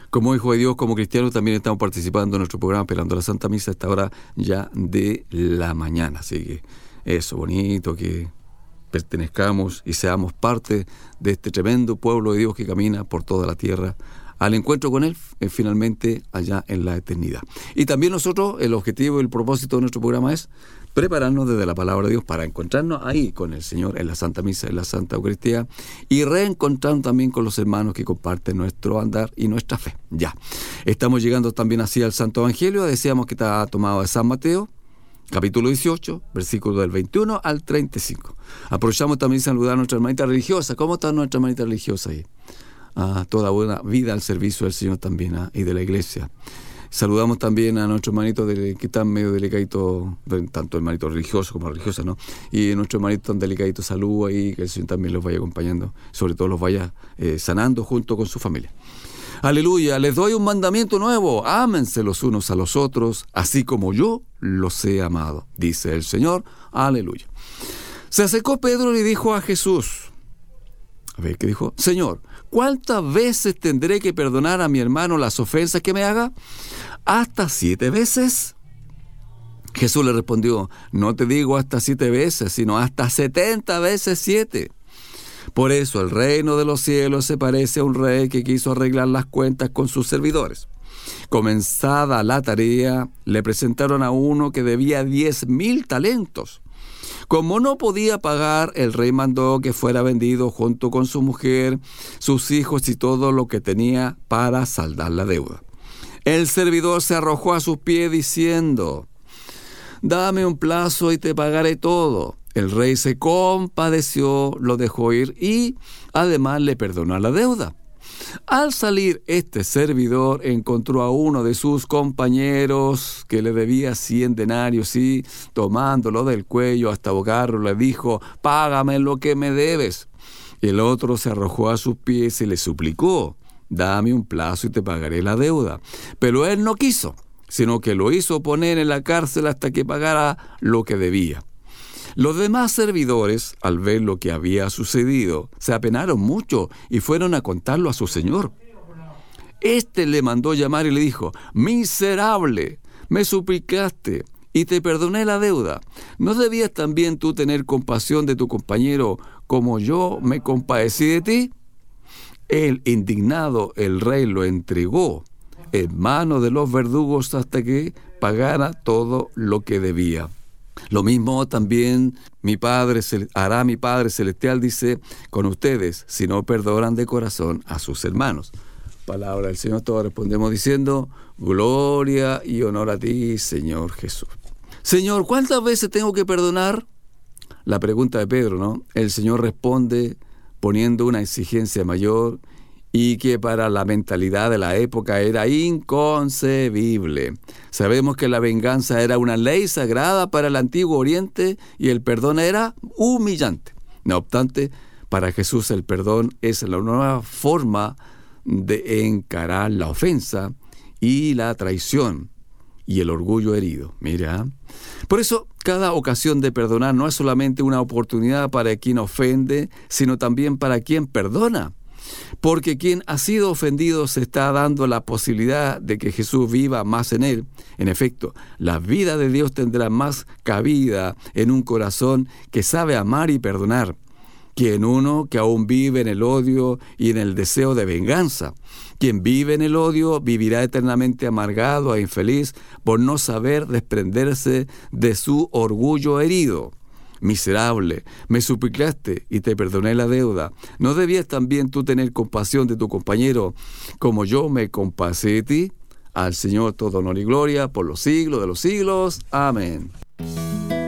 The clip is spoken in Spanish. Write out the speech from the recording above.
Como hijo de Dios, como cristianos, también estamos participando en nuestro programa Esperando la Santa Misa a esta hora ya de la mañana. Así que eso, bonito que pertenezcamos y seamos parte de este tremendo pueblo de Dios que camina por toda la tierra al encuentro con Él, finalmente allá en la eternidad. Y también nosotros, el objetivo y el propósito de nuestro programa es prepararnos desde la palabra de Dios para encontrarnos ahí con el Señor en la Santa Misa, en la Santa Eucaristía, y reencontrarnos también con los hermanos que comparten nuestro andar y nuestra fe. Ya, estamos llegando también así al Santo Evangelio. Decíamos que está tomado de San Mateo, capítulo 18, versículo del 21 al 35. Aprovechamos también saludar a nuestra hermanita religiosa. ¿Cómo está nuestra hermanita religiosa ahí? Toda buena vida al servicio del Señor también y de la iglesia. Saludamos también a nuestros hermanitos que están medio delicaditos, tanto hermanitos religiosos como religiosas, ¿no? Y nuestros hermanitos tan delicaditos, salud ahí, que el Señor también los vaya acompañando, sobre todo los vaya sanando junto con su familia. Aleluya, les doy un mandamiento nuevo: ámense los unos a los otros, así como yo los he amado, dice el Señor. Aleluya. Se acercó Pedro y le dijo a Jesús, a ver qué dijo: Señor, ¿cuántas veces tendré que perdonar a mi hermano las ofensas que me haga? ¿Hasta 7 veces? Jesús le respondió: no te digo hasta 7 veces, sino hasta 70 veces 7. Por eso el reino de los cielos se parece a un rey que quiso arreglar las cuentas con sus servidores. Comenzada la tarea, le presentaron a uno que debía 10,000 talentos. Como no podía pagar, el rey mandó que fuera vendido junto con su mujer, sus hijos y todo lo que tenía para saldar la deuda. El servidor se arrojó a sus pies diciendo: dame un plazo y te pagaré todo. El rey se compadeció, lo dejó ir y además le perdonó la deuda. Al salir, este servidor encontró a uno de sus compañeros que le debía 100 denarios y, tomándolo del cuello hasta ahogarlo, le dijo: págame lo que me debes. El otro se arrojó a sus pies y le suplicó: dame un plazo y te pagaré la deuda. Pero él no quiso, sino que lo hizo poner en la cárcel hasta que pagara lo que debía. Los demás servidores, al ver lo que había sucedido, se apenaron mucho y fueron a contarlo a su señor. Este le mandó llamar y le dijo: miserable, me suplicaste y te perdoné la deuda. ¿No debías también tú tener compasión de tu compañero como yo me compadecí de ti? El indignado, el rey lo entregó en manos de los verdugos hasta que pagara todo lo que debía. Lo mismo también hará mi Padre Celestial, dice, con ustedes, si no perdonan de corazón a sus hermanos. Palabra del Señor. Todos respondemos diciendo: gloria y honor a ti, Señor Jesús. Señor, ¿cuántas veces tengo que perdonar? La pregunta de Pedro, ¿no? El Señor responde poniendo una exigencia mayor y que para la mentalidad de la época era inconcebible. Sabemos que la venganza era una ley sagrada para el Antiguo Oriente y el perdón era humillante. No obstante, para Jesús el perdón es la nueva forma de encarar la ofensa y la traición y el orgullo herido. Mira, por eso cada ocasión de perdonar no es solamente una oportunidad para quien ofende, sino también para quien perdona. Porque quien ha sido ofendido se está dando la posibilidad de que Jesús viva más en él. En efecto, la vida de Dios tendrá más cabida en un corazón que sabe amar y perdonar, que en uno que aún vive en el odio y en el deseo de venganza. Quien vive en el odio vivirá eternamente amargado e infeliz por no saber desprenderse de su orgullo herido. Miserable, me suplicaste y te perdoné la deuda. ¿No debías también tú tener compasión de tu compañero como yo me compadecí de ti? Al Señor todo honor y gloria por los siglos de los siglos. Amén.